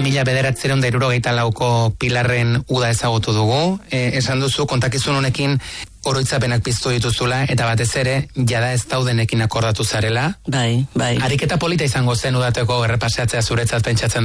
1974ko Pilarren uda ezagutu dugu. Esan duzu kontakizun honekin oroitzapenak piztu dituzula eta batez ere jada ez daudenekin akordatu zarela. Bai. Ariketa polita izango zen udateko errepasatzea zuretzat pentsatzen